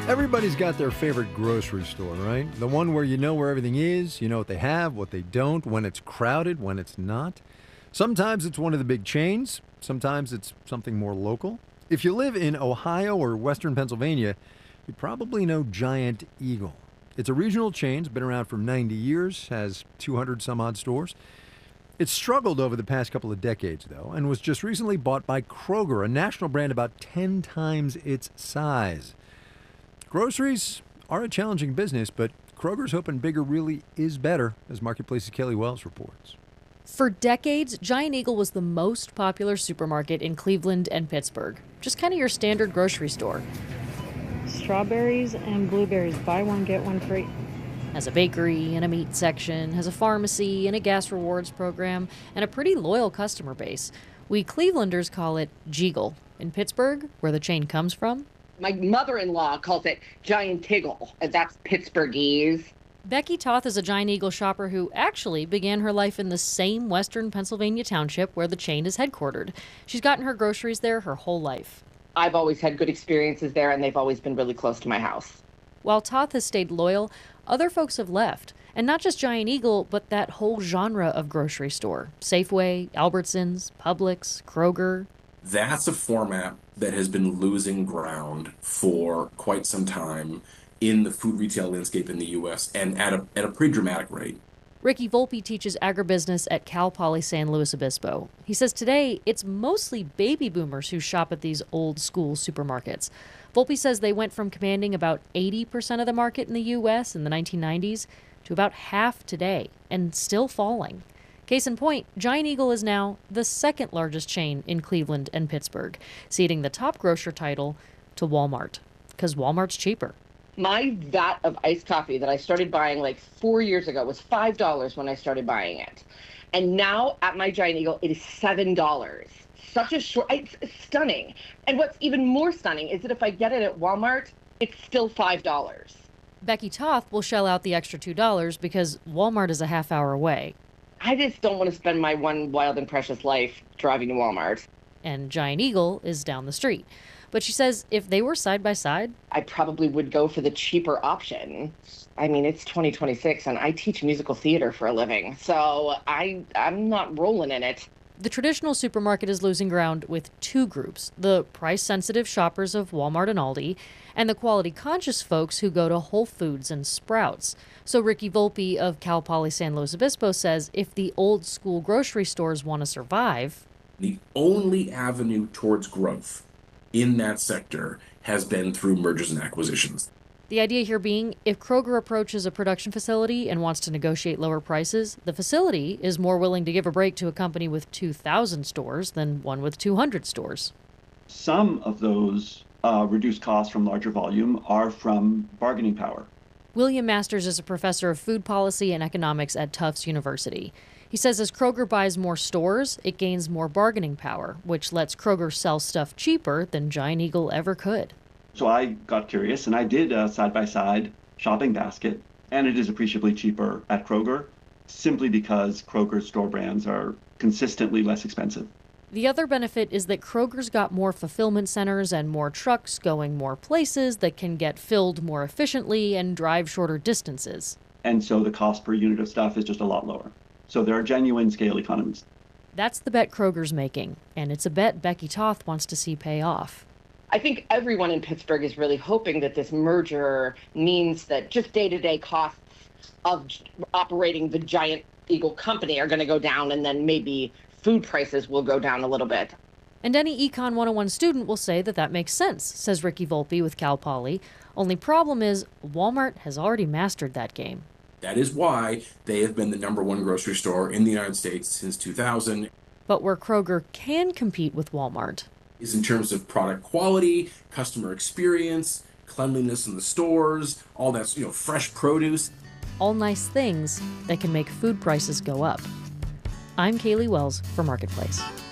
Everybody's got their favorite grocery store, right? The one where you know where everything is, you know what they have, what they don't, when it's crowded, when it's not. Sometimes it's one of the big chains, sometimes it's something more local. If you live in Ohio or Western Pennsylvania, you probably know Giant Eagle. It's a regional chain, it's been around for 90 years, has 200 some odd stores. It's struggled over the past couple of decades, though, and was just recently bought by Kroger, a national brand about 10 times its size. Groceries are a challenging business, but Kroger's hoping bigger really is better, as Marketplace's Kelly Wells reports. For decades, Giant Eagle was the most popular supermarket in Cleveland and Pittsburgh. Just kind of your standard grocery store. Strawberries and blueberries, buy one, get one free. Has a bakery and a meat section, has a pharmacy and a gas rewards program, and a pretty loyal customer base. We Clevelanders call it Jeagle. In Pittsburgh, where the chain comes from, my mother-in-law calls it Giant Eagle, and that's Pittsburghese. Becky Toth is a Giant Eagle shopper who actually began her life in the same Western Pennsylvania township where the chain is headquartered. She's gotten her groceries there her whole life. I've always had good experiences there, and they've always been really close to my house. While Toth has stayed loyal, other folks have left. And not just Giant Eagle, but that whole genre of grocery store. Safeway, Albertsons, Publix, Kroger. That's a format that has been losing ground for quite some time in the food retail landscape in the U.S. and at a pretty dramatic rate. Ricky Volpe teaches agribusiness at Cal Poly San Luis Obispo. He says today it's mostly baby boomers who shop at these old school supermarkets. Volpe says they went from commanding about 80% of the market in the U.S. in the 1990s to about half today, and still falling. Case in point, Giant Eagle is now the second largest chain in Cleveland and Pittsburgh, ceding the top grocer title to Walmart, because Walmart's cheaper. My vat of iced coffee that I started buying like 4 years ago was $5 when I started buying it. And now at my Giant Eagle, it is $7. Such a short, it's stunning. And what's even more stunning is that if I get it at Walmart, it's still $5. Becky Toth will shell out the extra $2 because Walmart is a half hour away. I just don't want to spend my one wild and precious life driving to Walmart. And Giant Eagle is down the street. But she says if they were side by side, I probably would go for the cheaper option. I mean, it's 2026 and I teach musical theater for a living, so I'm not rolling in it. The traditional supermarket is losing ground with two groups, the price-sensitive shoppers of Walmart and Aldi, and the quality-conscious folks who go to Whole Foods and Sprouts. So Ricky Volpe of Cal Poly San Luis Obispo says if the old-school grocery stores want to survive, the only avenue towards growth in that sector has been through mergers and acquisitions. The idea here being, if Kroger approaches a production facility and wants to negotiate lower prices, the facility is more willing to give a break to a company with 2,000 stores than one with 200 stores. Some of those reduced costs from larger volume are from bargaining power. William Masters is a professor of food policy and economics at Tufts University. He says as Kroger buys more stores, it gains more bargaining power, which lets Kroger sell stuff cheaper than Giant Eagle ever could. So I got curious and I did a side-by-side shopping basket, and it is appreciably cheaper at Kroger simply because Kroger's store brands are consistently less expensive. The other benefit is that Kroger's got more fulfillment centers and more trucks going more places that can get filled more efficiently and drive shorter distances. And so the cost per unit of stuff is just a lot lower. So there are genuine scale economies. That's the bet Kroger's making, and it's a bet Becky Toth wants to see pay off. I think everyone in Pittsburgh is really hoping that this merger means that just day-to-day costs of operating the Giant Eagle company are going to go down, and then maybe food prices will go down a little bit. And any Econ 101 student will say that makes sense, says Ricky Volpe with Cal Poly. Only problem is Walmart has already mastered that game. That is why they have been the number one grocery store in the United States since 2000. But where Kroger can compete with Walmart is in terms of product quality, customer experience, cleanliness in the stores, all that, fresh produce. All nice things that can make food prices go up. I'm Kaylee Wells for Marketplace.